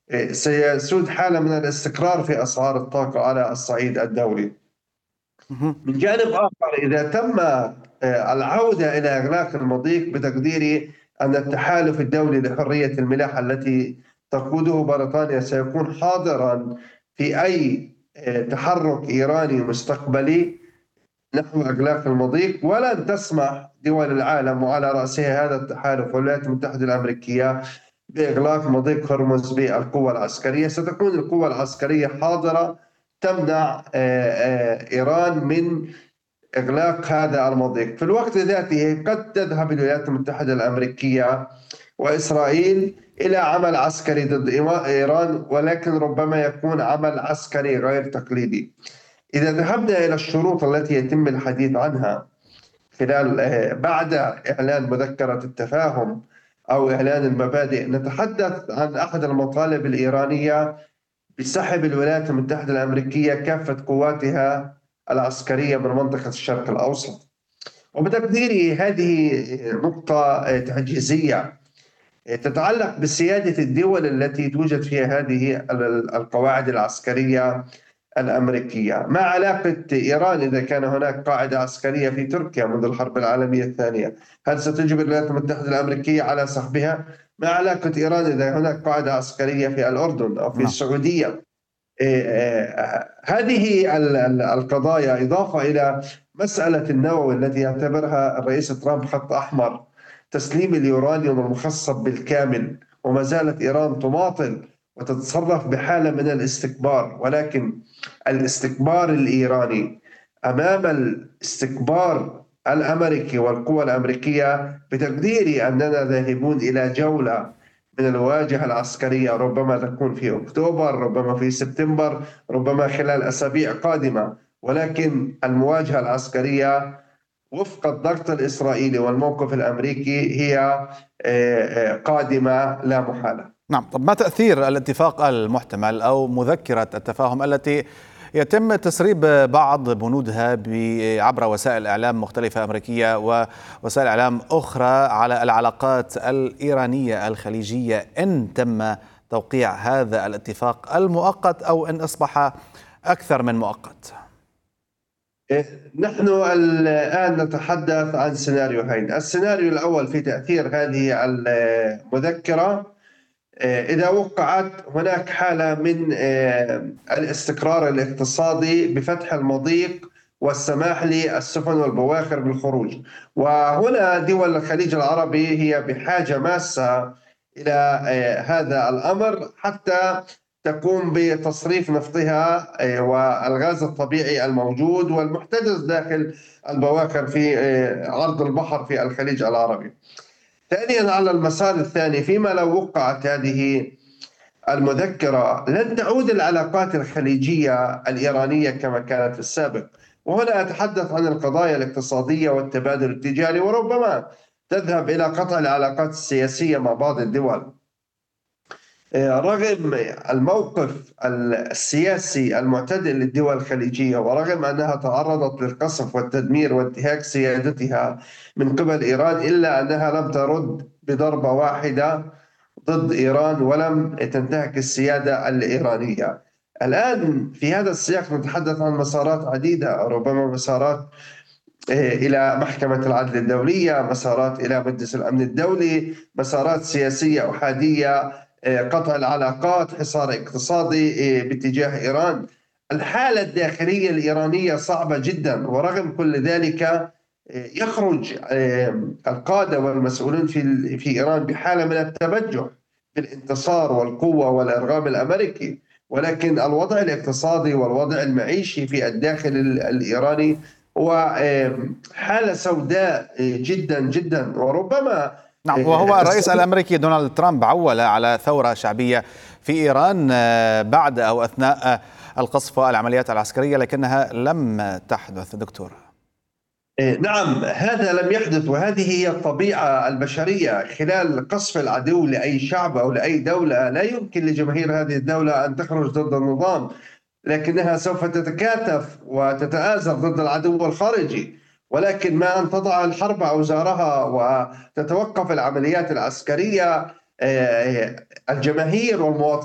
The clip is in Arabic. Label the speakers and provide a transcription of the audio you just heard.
Speaker 1: سيسود حالة من الاستقرار في أسعار الطاقة على الصعيد الدولي.
Speaker 2: مهم.
Speaker 1: من جانب آخر، إذا تم العودة إلى إغلاق المضيق، بتقديري أن التحالف الدولي لحرية الملاحة التي تقوده بريطانيا سيكون حاضرا في أي تحرك إيراني مستقبلي نحو إغلاق المضيق، ولن تسمح دول العالم وعلى رأسها هذا التحالف والولايات المتحدة الأمريكية بإغلاق مضيق هرمز بالقوة العسكرية. ستكون القوة العسكرية حاضرة تمنع إيران من إغلاق هذا المضيق. في الوقت ذاته قد تذهب الولايات المتحدة الأمريكية وإسرائيل إلى عمل عسكري ضد إيران، ولكن ربما يكون عمل عسكري غير تقليدي. إذا ذهبنا إلى الشروط التي يتم الحديث عنها خلال بعد إعلان مذكرة التفاهم أو إعلان المبادئ، نتحدث عن أحد المطالب الإيرانية بسحب الولايات المتحدة الأمريكية كافة قواتها العسكرية من منطقة الشرق الأوسط. وبتقديري هذه نقطة تعجيزية تتعلق بسيادة الدول التي توجد فيها هذه القواعد العسكرية الأمريكية. ما علاقة إيران إذا كان هناك قاعدة عسكرية في تركيا منذ الحرب العالمية الثانية؟ هل ستجبر الولايات المتحدة الأمريكية على سحبها؟ ما علاقة إيران إذا هناك قاعدة عسكرية في الأردن أو في
Speaker 2: نعم.
Speaker 1: السعودية؟ هذه القضايا، إضافة إلى مسألة النووي التي يعتبرها الرئيس ترامب خط أحمر، تسليم اليورانيوم المخصب بالكامل، وما زالت إيران تماطل وتتصرف بحالة من الاستكبار. ولكن الاستكبار الإيراني أمام الاستكبار الأمريكي والقوى الأمريكية، بتقديري أننا ذاهبون إلى جولة من الواجهة العسكرية، ربما تكون في أكتوبر، ربما في سبتمبر، ربما خلال أسابيع قادمة. ولكن المواجهة العسكرية وفق الضغط الإسرائيلي والموقف الأمريكي هي قادمة لا محالة.
Speaker 2: نعم، طب ما تأثير الاتفاق المحتمل أو مذكرة التفاهم التي يتم تسريب بعض بنودها عبر وسائل إعلام مختلفة أمريكية ووسائل إعلام أخرى على العلاقات الإيرانية الخليجية، إن تم توقيع هذا الاتفاق المؤقت أو إن أصبح أكثر من مؤقت؟
Speaker 1: نحن الآن نتحدث عن سيناريوهين. السيناريو الأول في تأثير هذه المذكرة، إذا وقعت هناك حالة من الاستقرار الاقتصادي بفتح المضيق والسماح للسفن والبواخر بالخروج. وهنا دول الخليج العربي هي بحاجة ماسة إلى هذا الأمر حتى تقوم بتصريف نفطها والغاز الطبيعي الموجود والمحتجز داخل البواخر في عرض البحر في الخليج العربي. ثانيا، على المسار الثاني، فيما لو وقعت هذه المذكرة لن تعود العلاقات الخليجية الإيرانية كما كانت في السابق. وهنا أتحدث عن القضايا الاقتصادية والتبادل التجاري، وربما تذهب إلى قطع العلاقات السياسية مع بعض الدول. رغم الموقف السياسي المعتدل للدول الخليجية، ورغم أنها تعرضت للقصف والتدمير وانتهاك سيادتها من قبل إيران، إلا أنها لم ترد بضربة واحدة ضد إيران ولم تنتهك السيادة الإيرانية. الآن في هذا السياق نتحدث عن مسارات عديدة، ربما مسارات إلى محكمة العدل الدولية، مسارات إلى مجلس الأمن الدولي، مسارات سياسية أحادية، قطع العلاقات، حصار اقتصادي باتجاه إيران. الحالة الداخلية الإيرانية صعبة جدا، ورغم كل ذلك يخرج القادة والمسؤولين في إيران بحالة من التبجح بالانتصار والقوة والإرغام الأمريكي. ولكن الوضع الاقتصادي والوضع المعيشي في الداخل الإيراني هو حالة سوداء جدا جدا. وربما
Speaker 2: نعم، وهو الرئيس الأمريكي دونالد ترامب عول على ثورة شعبية في إيران بعد أو أثناء القصف والعمليات العسكرية، لكنها لم تحدث دكتور.
Speaker 1: نعم، هذا لم يحدث، وهذه هي الطبيعة البشرية. خلال قصف العدو لأي شعب أو لأي دولة لا يمكن لجماهير هذه الدولة أن تخرج ضد النظام، لكنها سوف تتكاتف وتتآزر ضد العدو الخارجي. ولكن ما أن تضع الحرب أوزارها وتتوقف العمليات العسكرية، الجماهير والمواطنين